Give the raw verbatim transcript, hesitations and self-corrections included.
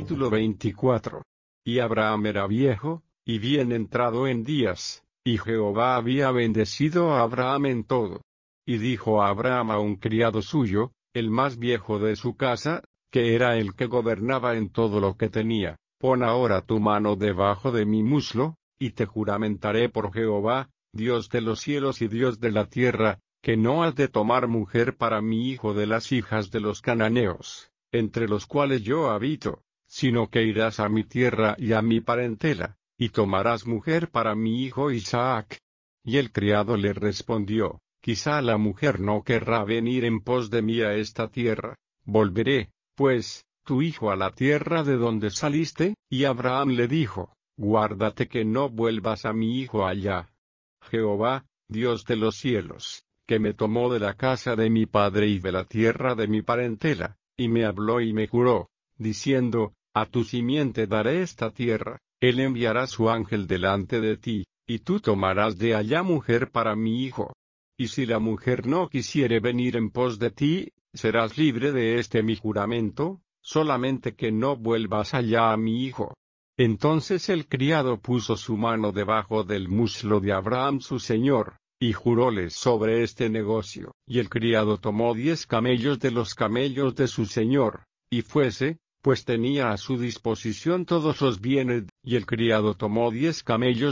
Capítulo veinticuatro. Y Abraham era viejo, y bien entrado en días, y Jehová había bendecido a Abraham en todo. Y dijo a Abraham a un criado suyo, el más viejo de su casa, que era el que gobernaba en todo lo que tenía: pon ahora tu mano debajo de mi muslo, y te juramentaré por Jehová, Dios de los cielos y Dios de la tierra, que no has de tomar mujer para mi hijo de las hijas de los cananeos, entre los cuales yo habito, sino que irás a mi tierra y a mi parentela, y tomarás mujer para mi hijo Isaac. Y el criado le respondió: quizá la mujer no querrá venir en pos de mí a esta tierra. Volveré, pues, tu hijo a la tierra de donde saliste. Y Abraham le dijo: guárdate que no vuelvas a mi hijo allá. Jehová, Dios de los cielos, que me tomó de la casa de mi padre y de la tierra de mi parentela, y me habló y me juró, diciendo: a tu simiente daré esta tierra, él enviará su ángel delante de ti, y tú tomarás de allá mujer para mi hijo. Y si la mujer no quisiere venir en pos de ti, serás libre de este mi juramento, solamente que no vuelvas allá a mi hijo. Entonces el criado puso su mano debajo del muslo de Abraham su señor, y juróle sobre este negocio. Y el criado tomó diez camellos de los camellos de su señor, y fuese, pues tenía a su disposición todos los bienes. Y el criado tomó diez camellos